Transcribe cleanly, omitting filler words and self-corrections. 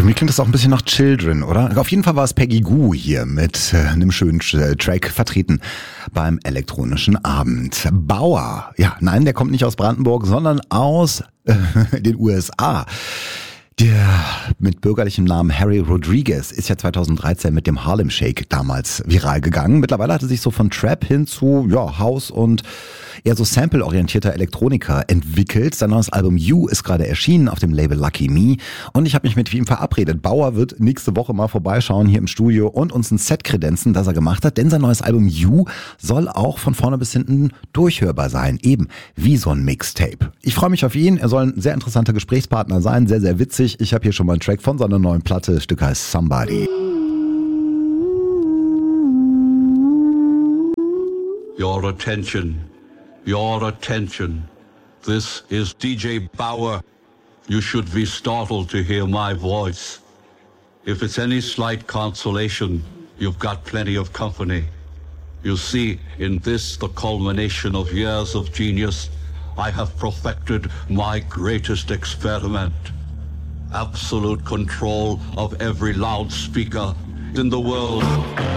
Mir klingt das auch ein bisschen nach Children, oder? Auf jeden Fall war es Peggy Gou hier mit einem schönen Track vertreten beim elektronischen Abend. Bauer, ja, nein, der kommt nicht aus Brandenburg, sondern aus den USA. Der mit bürgerlichem Namen Harry Rodriguez ist ja 2013 mit dem Harlem Shake damals viral gegangen. Mittlerweile hat er sich so von Trap hin zu House und eher so sample-orientierter Elektroniker entwickelt. Sein neues Album You ist gerade erschienen auf dem Label Lucky Me und ich habe mich mit ihm verabredet. Bauer wird nächste Woche mal vorbeischauen hier im Studio und uns ein Set kredenzen, das er gemacht hat, denn sein neues Album You soll auch von vorne bis hinten durchhörbar sein, eben wie so ein Mixtape. Ich freue mich auf ihn, er soll ein sehr interessanter Gesprächspartner sein, sehr, sehr witzig. Ich habe hier schon mal einen Track von seiner neuen Platte, das Stück heißt Somebody. Your attention. Your attention. This is DJ Bauer. You should be startled to hear my voice. If it's any slight consolation, you've got plenty of company. You see, in this, the culmination of years of genius, I have perfected my greatest experiment. Absolute control of every loudspeaker in the world.